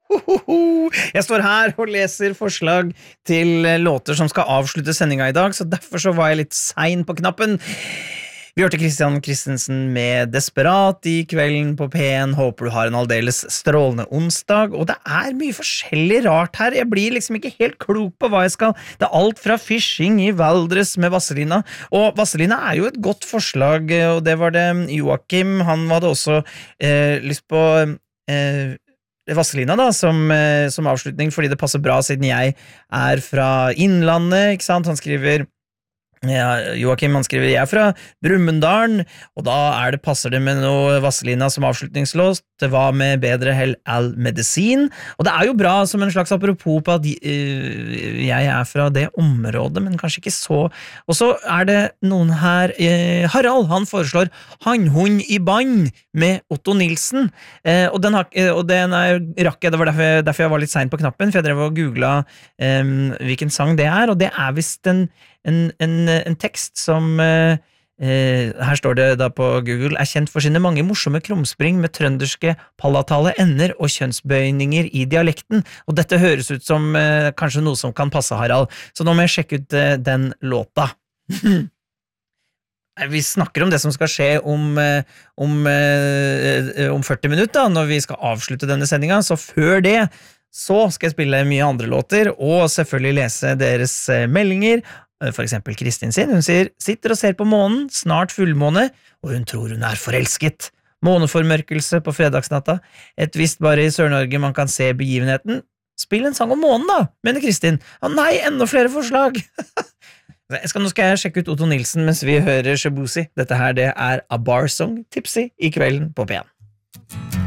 Jeg står her og leser forslag til låter som skal avslutte sendinga i dag, så derfor så var jeg litt sein på knappen. Vi hørte Christian Christensen med Desperat i kvelden på P1. Håper du har en aldeles strålende onsdag, og det er mye forskjellig rart her. Jeg blir liksom ikke helt klok på hva jeg skal. Det er alt fra fishing i Valdres med Vazelina, og Vazelina er jo et godt forslag, og det var det Joakim, han hadde også lyst på Vazelina da, som avslutning, fordi det passer bra siden jeg er fra Innlandet, ikke sant? Han skriver Joakim, han skriver jeg er fra Brumunddal, og da passer det med noe Vazelina som avslutningslås. Det var med bedre hell all medisin, og det er jo bra som en slags apropos på at jeg er fra det området, men kanskje ikke så. Og så er det noen her, Harald, han foreslår Hannhund i band med Otto Nilsen, og den rakk jeg, det var derfor jeg var litt sein på knappen, for jeg drev og googlet hvilken sang det er, og det er vist en tekst som her står det da på Google er kjent for sine mange morsomme krumspring med trønderske palatale ender og kjønnsbøyninger i dialekten, og dette høres ut som kanskje noe som kan passe Harald, så nå må jeg sjekke ut den låta. Vi snakker om det som skal skje om 40 minutter når vi skal avslutte denne sendinga, så før det så skal jeg spille mye andre låter og selvfølgelig lese deres meldinger. For eksempel Kristin sin, hun sier sitter og ser på månen, snart fullmåne, og hun tror hun er forelsket. Måneformørkelse på fredagsnatta, et visst bare i Sør-Norge man kan se begivenheten. Spill en sang om månen da, mener Kristin. Nei, enda flere forslag. Nå skal jeg sjekke ut Otto Nilsen mens vi hører Shabuzi. Dette her det er A Bar Song Tipsy i kvelden på P1.